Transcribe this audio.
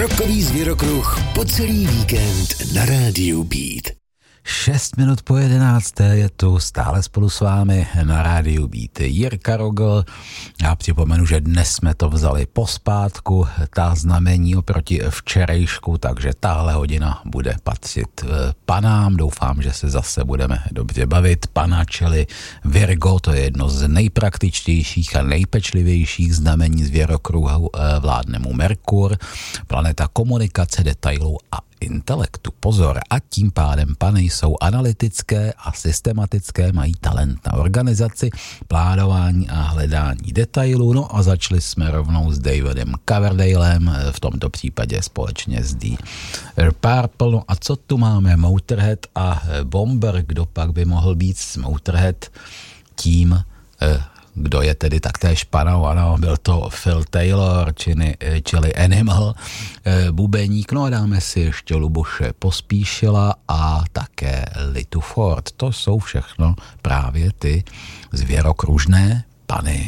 Rockový zvěrokruh po celý víkend na rádiu Beat. 6 minut po 11. je tu stále spolu s vámi na rádiu Beat Jirka Rogl. Já připomenu, že dnes jsme to vzali pospátku, ta znamení oproti včerejšku, takže tahle hodina bude patřit panám. Doufám, že se zase budeme dobře bavit. Pana, čili Virgo, to je jedno z nejpraktičtějších a nejpečlivějších znamení zvěrokruhu, vládne mu Merkur, planeta komunikace, detailů a intelektu. Pozor, a tím pádem pany jsou analytické a systematické, mají talent na organizaci, plánování a hledání detailů. No a začali jsme rovnou s Davidem Coverdalem, v tomto případě společně s The Purple. No a co tu máme? Motorhead a Bomber. Kdo pak by mohl být s Motorhead? Tím kdo je tedy taktéž panou, ano, byl to Phil Taylor, čili Animal, bubeník. No a dáme si ještě Luboše Pospíšila a také Litu Ford. To jsou všechno právě ty zvěrokružné pany.